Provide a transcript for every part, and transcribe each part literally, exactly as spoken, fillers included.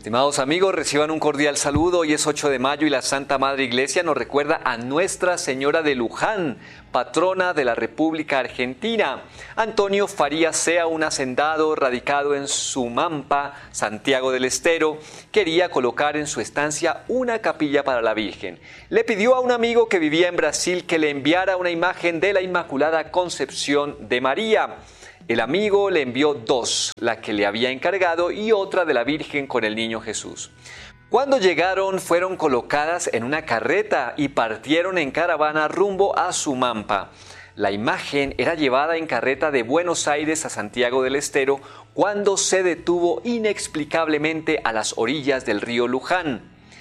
Estimados amigos, reciban un cordial saludo. Hoy es ocho de mayo y la Santa Madre Iglesia nos recuerda a Nuestra Señora de Luján, patrona de la República Argentina. Antonio Farías Sea, un hacendado radicado en Sumampa, Santiago del Estero, quería colocar en su estancia una capilla para la Virgen. Le pidió a un amigo que vivía en Brasil que le enviara una imagen de la Inmaculada Concepción de María. El amigo le envió dos, la que le había encargado y otra de la Virgen con el Niño Jesús. Cuando llegaron, fueron colocadas en una carreta y partieron en caravana rumbo a Sumampa. La imagen era llevada en carreta de Buenos Aires a Santiago del Estero cuando se detuvo inexplicablemente a las orillas del río Luján,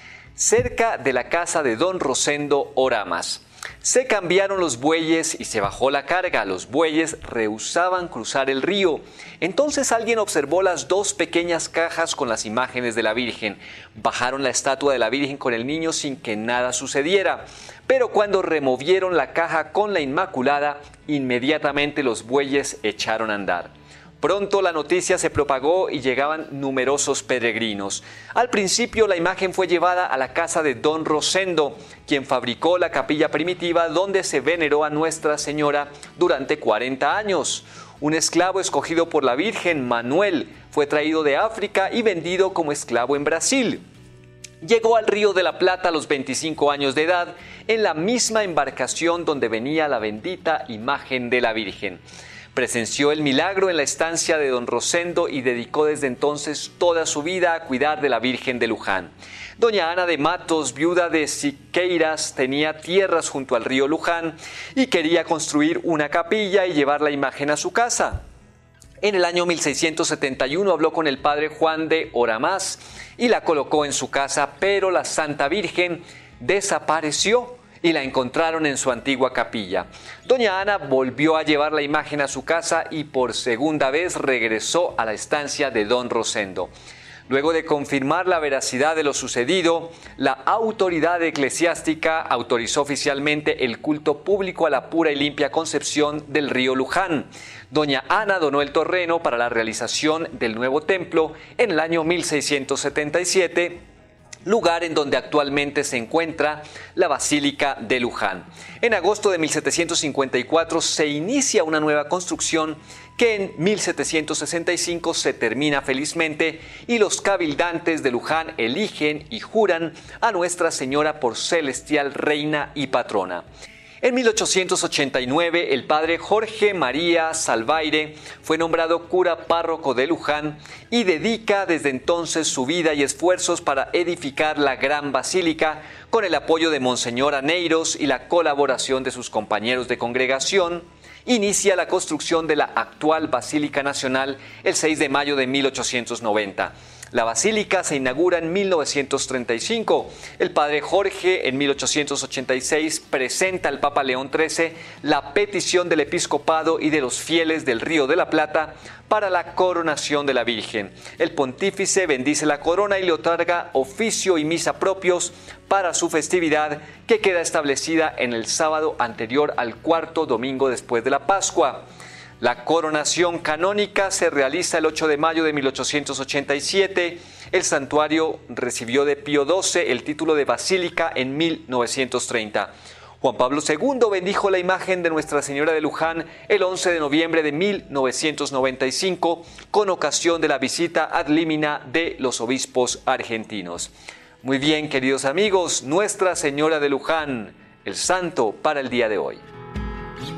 cerca de la casa de don Rosendo Oramas. Se cambiaron los bueyes y se bajó la carga. Los bueyes rehusaban cruzar el río. Entonces alguien observó las dos pequeñas cajas con las imágenes de la Virgen. Bajaron la estatua de la Virgen con el niño sin que nada sucediera. Pero cuando removieron la caja con la Inmaculada, inmediatamente los bueyes echaron a andar. Pronto la noticia se propagó y llegaban numerosos peregrinos. Al principio la imagen fue llevada a la casa de don Rosendo, quien fabricó la capilla primitiva donde se veneró a Nuestra Señora durante cuarenta años. Un esclavo escogido por la Virgen, Manuel, fue traído de África y vendido como esclavo en Brasil. Llegó al Río de la Plata a los veinticinco años de edad, en la misma embarcación donde venía la bendita imagen de la Virgen. Presenció el milagro en la estancia de don Rosendo y dedicó desde entonces toda su vida a cuidar de la Virgen de Luján. Doña Ana de Matos, viuda de Siqueiras, tenía tierras junto al río Luján y quería construir una capilla y llevar la imagen a su casa. En el año mil seiscientos setenta y uno habló con el padre Juan de Oramas y la colocó en su casa, pero la Santa Virgen desapareció y la encontraron en su antigua capilla. Doña Ana volvió a llevar la imagen a su casa y por segunda vez regresó a la estancia de don Rosendo. Luego de confirmar la veracidad de lo sucedido, la autoridad eclesiástica autorizó oficialmente el culto público a la pura y limpia Concepción del río Luján. Doña Ana donó el terreno para la realización del nuevo templo en el año mil seiscientos setenta y siete, lugar en donde actualmente se encuentra la Basílica de Luján. En agosto de mil setecientos cincuenta y cuatro se inicia una nueva construcción que en mil setecientos sesenta y cinco se termina felizmente y los cabildantes de Luján eligen y juran a Nuestra Señora por celestial reina y patrona. En mil ochocientos ochenta y nueve, el padre Jorge María Salvaire fue nombrado cura párroco de Luján y dedica desde entonces su vida y esfuerzos para edificar la gran basílica con el apoyo de Monseñor Aneiros y la colaboración de sus compañeros de congregación. Inicia la construcción de la actual Basílica Nacional el seis de mayo de mil ochocientos noventa. La basílica se inaugura en mil novecientos treinta y cinco. El padre Jorge, en mil ochocientos ochenta y seis, presenta al Papa León trece la petición del episcopado y de los fieles del Río de la Plata para la coronación de la Virgen. El pontífice bendice la corona y le otorga oficio y misa propios para su festividad, que queda establecida en el sábado anterior al cuarto domingo después de la Pascua. La coronación canónica se realiza el ocho de mayo de mil ochocientos ochenta y siete. El santuario recibió de Pío doce el título de basílica en mil novecientos treinta. Juan Pablo segundo bendijo la imagen de Nuestra Señora de Luján el once de noviembre de mil novecientos noventa y cinco con ocasión de la visita ad limina de los obispos argentinos. Muy bien, queridos amigos, Nuestra Señora de Luján, el santo para el día de hoy.